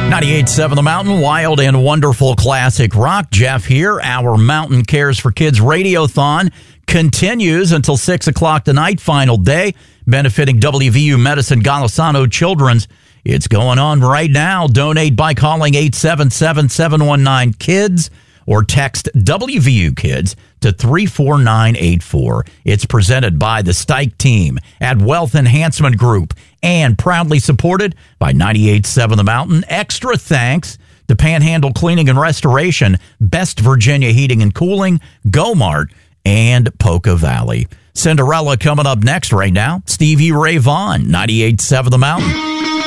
98.7 The Mountain, wild and wonderful classic rock. Jeff here. Our Mountain Cares for Kids Radiothon continues until 6 o'clock tonight, final day, benefiting WVU Medicine Golisano Children's. It's going on right now. Donate by calling 877-719-KIDS or text WVU Kids to 34984. It's presented by the Stike team at Wealth Enhancement Group and proudly supported by 98.7 The Mountain. Extra thanks to Panhandle Cleaning and Restoration, Best Virginia Heating and Cooling, Go-Mart, and Polka Valley. Cinderella coming up next right now. Stevie Ray Vaughan, 98.7 The Mountain.